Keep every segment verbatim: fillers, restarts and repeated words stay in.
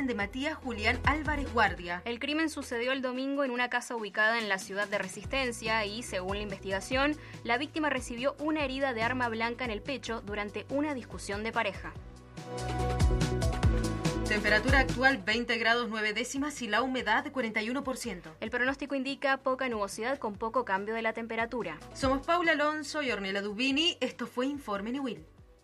de Matías Julián Álvarez Guardia. El crimen sucedió el domingo en una casa ubicada en la ciudad de Resistencia y, según la investigación, la víctima recibió una herida de arma blanca en el pecho durante una discusión de pareja. Temperatura actual veinte grados nueve décimas y la humedad cuarenta y uno por ciento. El pronóstico indica poca nubosidad con poco cambio de la temperatura. Somos Paula Alonso y Ornella Dubini. Esto fue Informe Niwil.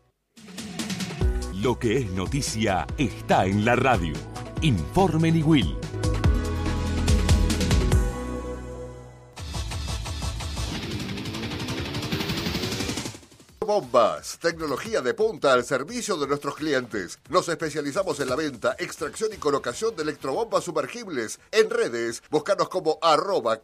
Lo que es noticia está en la radio. Informe Niwil. Bombas, tecnología de punta al servicio de nuestros clientes. Nos especializamos en la venta, extracción y colocación de electrobombas sumergibles. En redes, búscanos como arroba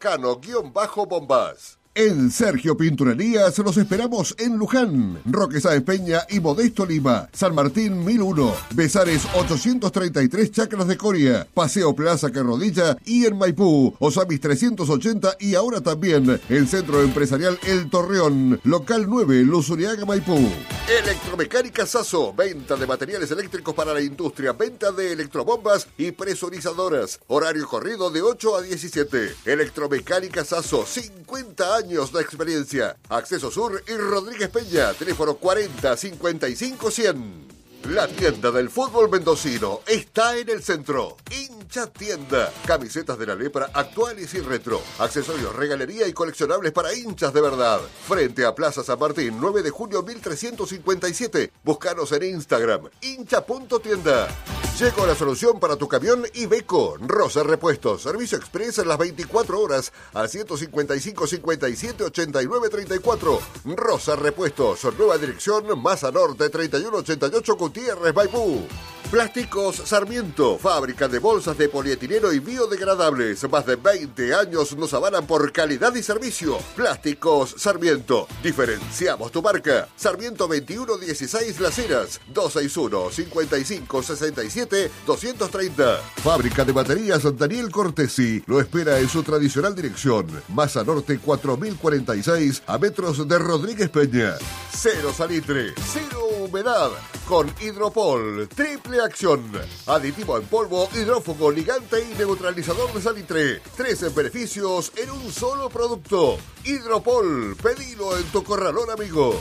cano-bombas. En Sergio Pinturerías los esperamos en Luján, Roque Sáenz Peña y Modesto Lima, San Martín mil uno, Besares ochocientos treinta y tres Chacras de Coria, Paseo Plaza Carrodilla y en Maipú, Osamis trescientos ochenta y ahora también el Centro Empresarial El Torreón, local nueve, Luzuriaga, Maipú. Electromecánica Sasso, venta de materiales eléctricos para la industria, venta de electrobombas y presurizadoras, horario corrido de ocho a diecisiete. Electromecánica Sasso, cincuenta años de experiencia. Acceso Sur y Rodríguez Peña, teléfono cuarenta cincuenta y cinco cien. La tienda del fútbol mendocino está en el centro. Hincha Tienda. Camisetas de la lepra actuales y retro. Accesorios, regalería y coleccionables para hinchas de verdad. Frente a Plaza San Martín, nueve de junio mil trescientos cincuenta y siete. Búscanos en Instagram, hincha punto tienda. Llegó la solución para tu camión Iveco. Rosa Repuestos. Servicio express en las veinticuatro horas al ciento cincuenta y cinco cincuenta y siete ochenta y nueve treinta y cuatro. Rosa Repuestos. Nueva dirección, Maza Norte treinta y uno ochenta y ocho, Gutiérrez, Maipú. Plásticos Sarmiento, fábrica de bolsas de polietileno y biodegradables. Más de veinte años nos avalan por calidad y servicio. Plásticos Sarmiento, diferenciamos tu marca. Sarmiento veintiuno dieciséis Las Heras, dos seis uno cincuenta y cinco sesenta y siete doscientos treinta. Fábrica de baterías Daniel Cortesi, lo espera en su tradicional dirección. Maza Norte cuatro mil cuarenta y seis, a metros de Rodríguez Peña. Cero salitre, cero humedad, con Hidropol, triple acción. Aditivo en polvo, hidrófugo, ligante y neutralizador de salitre. Tres beneficios en un solo producto. Hidropol, pedilo en tu corralón amigo.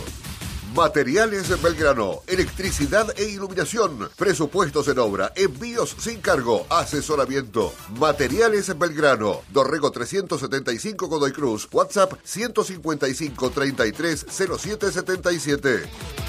Materiales Belgrano, electricidad e iluminación, presupuestos en obra, envíos sin cargo, asesoramiento. Materiales Belgrano, Dorrego trescientos setenta y cinco Godoy Cruz, WhatsApp ciento cincuenta y cinco treinta y tres cero siete setenta y siete.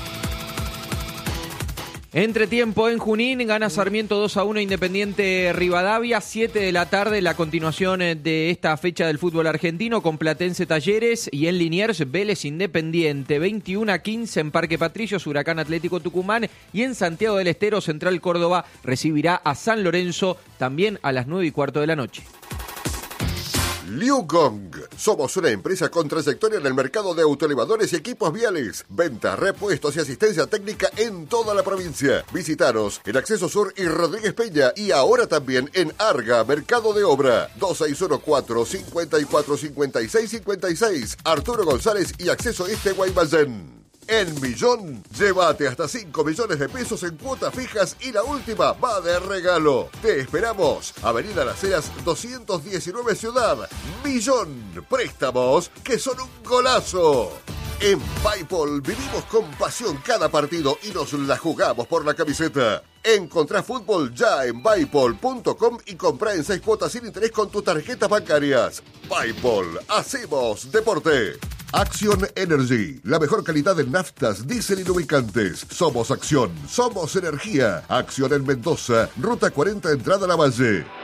Entretiempo en Junín, gana Sarmiento dos a uno Independiente Rivadavia, siete de la tarde, la continuación de esta fecha del fútbol argentino con Platense Talleres y en Liniers Vélez Independiente, veintiuno a quince en Parque Patricios, Huracán Atlético Tucumán y en Santiago del Estero, Central Córdoba recibirá a San Lorenzo también a las nueve y cuarto de la noche. Liu Gong. Somos una empresa con trayectoria en el mercado de autoelevadores y equipos viales. Venta, repuestos y asistencia técnica en toda la provincia. Visítanos en Acceso Sur y Rodríguez Peña y ahora también en Arga, Mercado de Obra. dos seis uno cuatro cinco cuatro cinco seis cinco seis. Arturo González y Acceso Este Guaymallén. En Millón, llévate hasta cinco millones de pesos en cuotas fijas y la última va de regalo. Te esperamos. Avenida Las Heras doscientos diecinueve Ciudad. Millón. Préstamos que son un golazo. En PayPal vivimos con pasión cada partido y nos la jugamos por la camiseta. Encontrá fútbol ya en paypal punto com y comprá en seis cuotas sin interés con tus tarjetas bancarias. PayPal, hacemos deporte. Action Energy, la mejor calidad en naftas, diésel y lubricantes. Somos Acción, somos energía. Acción en Mendoza, Ruta cuarenta, entrada a La Valle.